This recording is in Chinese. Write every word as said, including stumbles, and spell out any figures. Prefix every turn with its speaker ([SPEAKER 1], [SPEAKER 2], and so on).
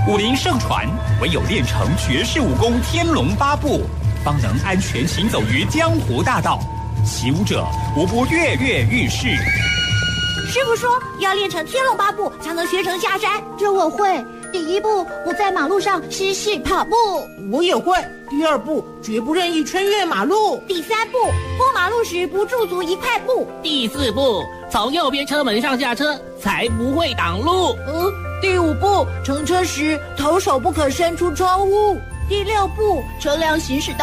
[SPEAKER 1] 武林盛传，唯有练成绝世武功天龙八部，方能安全行走于江湖大道。习武者无不跃跃欲试。
[SPEAKER 2] 师傅说要练成天龙八部才能学成下山，
[SPEAKER 3] 这我会。第一步，不在马路上嬉戏跑步。
[SPEAKER 4] 我也会。第二步，绝不任意穿越马路。
[SPEAKER 2] 第三步，过马路时不驻足一块布。
[SPEAKER 5] 第四步，从右边车门上下车，才不会挡路。
[SPEAKER 4] 嗯，第五步，乘车时头手不可伸出窗户。
[SPEAKER 2] 第六步，
[SPEAKER 4] 车辆行驶到